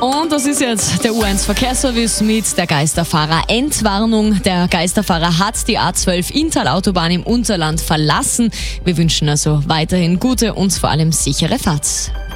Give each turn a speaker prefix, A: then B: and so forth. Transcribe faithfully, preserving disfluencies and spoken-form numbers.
A: Und das ist jetzt der U eins Verkehrsservice mit der Geisterfahrer-Endwarnung. Der Geisterfahrer hat die A zwölf Inntal-Autobahn im Unterland verlassen. Wir wünschen also weiterhin gute und vor allem sichere Fahrt.